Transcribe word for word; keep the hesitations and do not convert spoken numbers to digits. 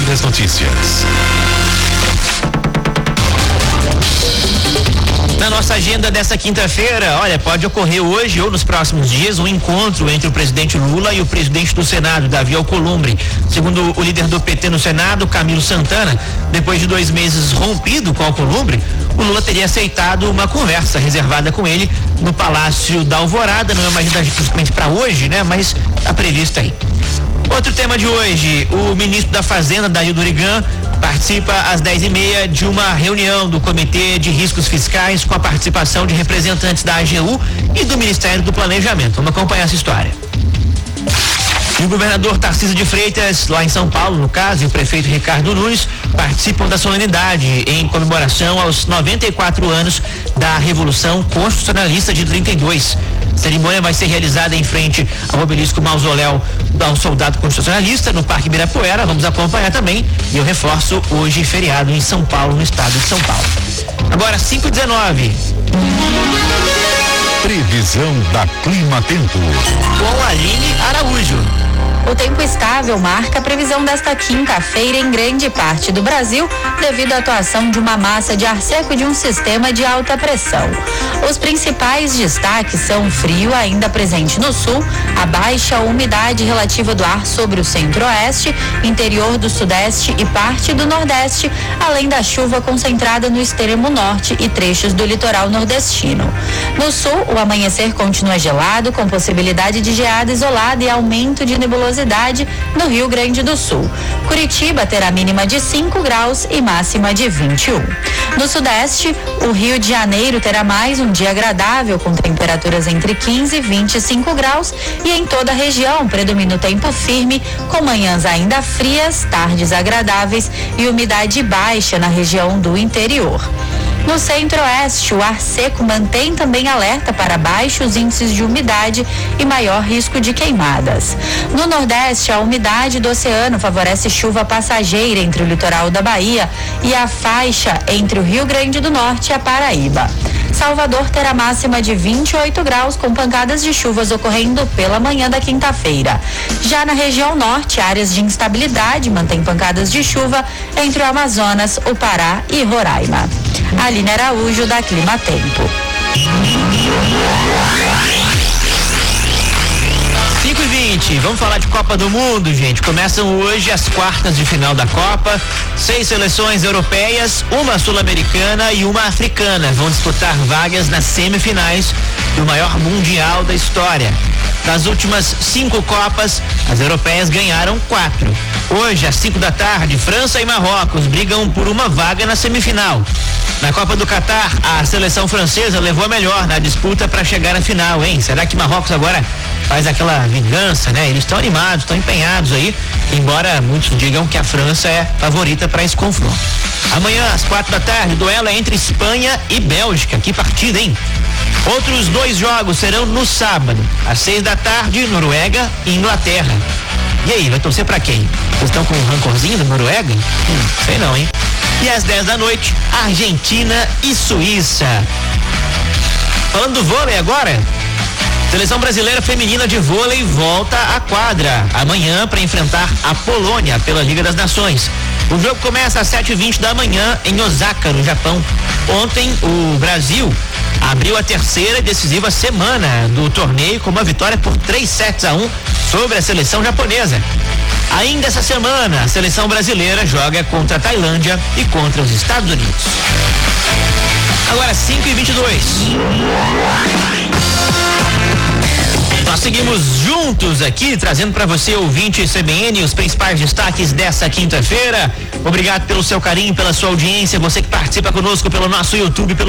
das notícias. Na nossa agenda dessa quinta-feira, olha, pode ocorrer hoje ou nos próximos dias um encontro entre o presidente Lula e o presidente do Senado, Davi Alcolumbre. Segundo o líder do P T no Senado, Camilo Santana, depois de dois meses rompido com Alcolumbre, o Lula teria aceitado uma conversa reservada com ele no Palácio da Alvorada. Não é uma agenda justamente para hoje, né? Mas está previsto aí. Outro tema de hoje, o ministro da Fazenda, Daí Durigan, participa às dez e meia de uma reunião do Comitê de Riscos Fiscais com a participação de representantes da A G U e do Ministério do Planejamento. Vamos acompanhar essa história. E o governador Tarcísio de Freitas, lá em São Paulo, no caso, e o prefeito Ricardo Nunes participam da solenidade em comemoração aos noventa e quatro anos da Revolução Constitucionalista de trinta e dois. A cerimônia vai ser realizada em frente ao obelisco mausoléu ao soldado constitucionalista no Parque Ibirapuera. Vamos acompanhar também, e eu reforço, hoje feriado em São Paulo, no estado de São Paulo. Agora cinco e dezenove. Previsão da Clima Tempo com Aline Araújo. O tempo estável marca a previsão desta quinta-feira em grande parte do Brasil, devido à atuação de uma massa de ar seco e de um sistema de alta pressão. Os principais destaques são o frio ainda presente no sul, a baixa umidade relativa do ar sobre o centro-oeste, interior do sudeste e parte do nordeste, além da chuva concentrada no extremo norte e trechos do litoral nordestino. No sul, o amanhecer continua gelado, com possibilidade de geada isolada e aumento de nebulosidade no Rio Grande do Sul. Curitiba terá mínima de cinco graus e máxima de vinte e um. No sudeste, o Rio de Janeiro terá mais um dia agradável, com temperaturas entre quinze e vinte e cinco graus, e em toda a região predomina o tempo firme, com manhãs ainda frias, tardes agradáveis e umidade baixa na região do interior. No centro-oeste, o ar seco mantém também alerta para baixos índices de umidade e maior risco de queimadas. No nordeste, a umidade do oceano favorece chuva passageira entre o litoral da Bahia e a faixa entre o Rio Grande do Norte e a Paraíba. Salvador terá máxima de vinte e oito graus, com pancadas de chuvas ocorrendo pela manhã da quinta-feira. Já na região norte, áreas de instabilidade mantêm pancadas de chuva entre o Amazonas, o Pará e Roraima. Aline Araújo, da Clima Tempo. cinco e vinte, vamos falar de Copa do Mundo, gente. Começam hoje as quartas de final da Copa. Seis seleções europeias, uma sul-americana e uma africana vão disputar vagas nas semifinais do maior mundial da história. Das últimas cinco Copas, as europeias ganharam quatro. Hoje, às cinco da tarde, França e Marrocos brigam por uma vaga na semifinal. Na Copa do Catar, a seleção francesa levou a melhor na disputa para chegar à final, hein? Será que Marrocos agora faz aquela vingança, né? Eles estão animados, estão empenhados aí, embora muitos digam que a França é favorita para esse confronto. Amanhã, às quatro da tarde, duelo é entre Espanha e Bélgica. Que partida, hein? Outros dois jogos serão no sábado, às seis da tarde, Noruega e Inglaterra. E aí, vai torcer pra quem? Vocês estão com um rancorzinho da Noruega? Hum, sei não, hein? E às dez da noite, Argentina e Suíça. Falando do vôlei agora, seleção brasileira feminina de vôlei volta à quadra amanhã para enfrentar a Polônia pela Liga das Nações. O jogo começa às sete e vinte da manhã em Osaka, no Japão. Ontem, o Brasil abriu a terceira e decisiva semana do torneio com uma vitória por três sets a um sobre a seleção japonesa. Ainda essa semana, a seleção brasileira joga contra a Tailândia e contra os Estados Unidos. Agora cinco e vinte e dois. Nós seguimos juntos aqui, trazendo para você, ouvinte C B N, os principais destaques dessa quinta-feira. Obrigado pelo seu carinho, pela sua audiência, você que participa conosco pelo nosso YouTube, pelo